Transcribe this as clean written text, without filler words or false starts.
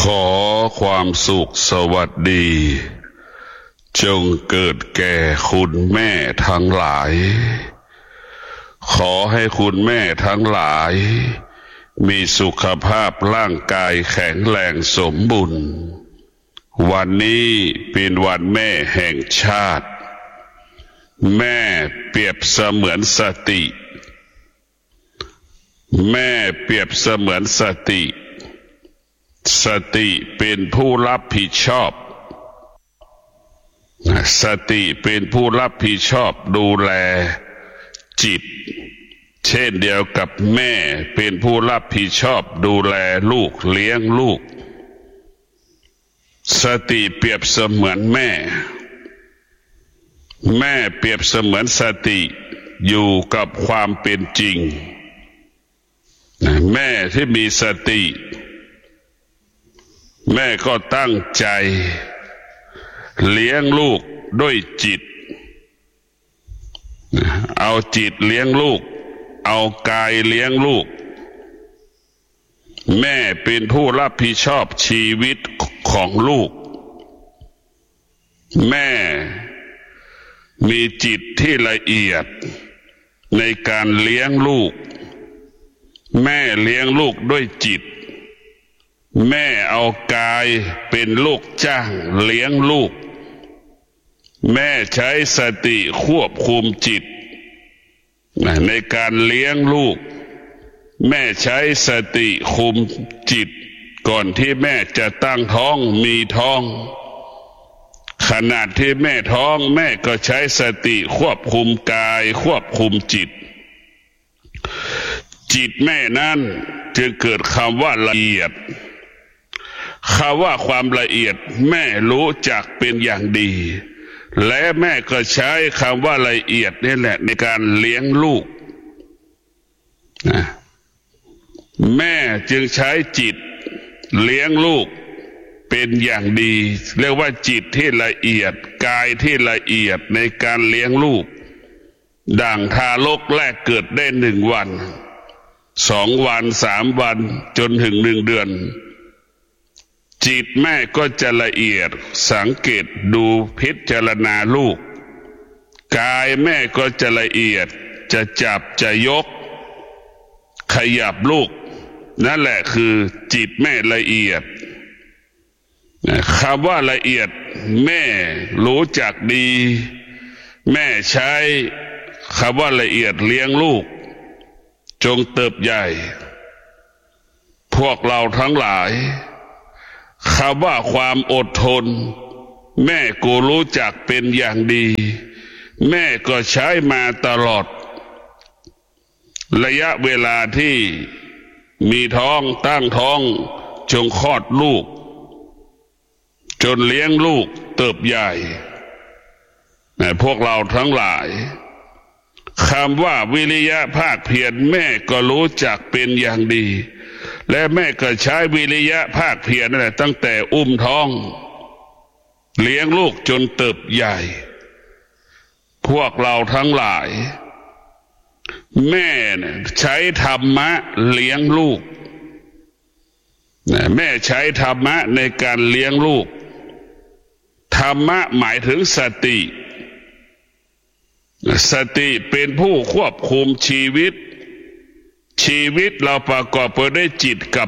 ขอความสุขสวัสดีจงเกิดแก่คุณแม่ทั้งหลายขอให้คุณแม่ทั้งหลายมีสุขภาพร่างกายแข็งแรงสมบูรณ์วันนี้เป็นวันแม่แห่งชาติแม่เปรียบเสมือนสติแม่เปรียบเสมือนสติสติเป็นผู้รับผิดชอบสติเป็นผู้รับผิดชอบดูแลจิตเช่นเดียวกับแม่เป็นผู้รับผิดชอบดูแลลูกเลี้ยงลูกสติเปรียบเสมือนแม่แม่เปรียบเสมือนสติอยู่กับความเป็นจริงแม่ที่มีสติแม่ก็ตั้งใจเลี้ยงลูกด้วยจิตเอาจิตเลี้ยงลูกเอากายเลี้ยงลูกแม่เป็นผู้รับผิดชอบชีวิตของลูกแม่มีจิตที่ละเอียดในการเลี้ยงลูกแม่เลี้ยงลูกด้วยจิตแม่เอากายเป็นลูกจ้างเลี้ยงลูกแม่ใช้สติควบคุมจิตในการเลี้ยงลูกแม่ใช้สติคุมจิตก่อนที่แม่จะตั้งท้องมีท้องขณะที่แม่ท้องแม่ก็ใช้สติควบคุมกายควบคุมจิตจิตแม่นั้นจึงเกิดคำว่าละเอียดคำว่าความละเอียดแม่รู้จักเป็นอย่างดีและแม่ก็ใช้คำว่าละเอียดนี่แหละในการเลี้ยงลูกแม่จึงใช้จิตเลี้ยงลูกเป็นอย่างดีเรียกว่าจิตที่ละเอียดกายที่ละเอียดในการเลี้ยงลูกดั่งทารกแรกเกิดได้1 วัน2 วัน3 วันจนถึง1 เดือนจิตแม่ก็จะละเอียดสังเกตดูพิจารณาลูกกายแม่ก็จะละเอียดจะจับจะยกขยับลูกนั่นแหละคือจิตแม่ละเอียดคำว่าละเอียดแม่รู้จักดีแม่ใช้คำว่าละเอียดเลี้ยงลูกจงเติบใหญ่พวกเราทั้งหลายคำว่าความอดทนแม่ก็รู้จักเป็นอย่างดีแม่ก็ใช้มาตลอดระยะเวลาที่มีท้องตั้งท้องจงคลอดลูกจนเลี้ยงลูกเติบใหญ่พวกเราทั้งหลายคำว่าวิริยะภาคเพียรแม่ก็รู้จักเป็นอย่างดีและแม่ก็ใช้วิริยะภาคเพียรนั่นแหละตั้งแต่อุ้มท้องเลี้ยงลูกจนเติบใหญ่พวกเราทั้งหลายแม่ใช้ธรรมะเลี้ยงลูกแม่ใช้ธรรมะในการเลี้ยงลูกธรรมะหมายถึงสติสติเป็นผู้ควบคุมชีวิตเราประกอบไปด้วยจิตกับ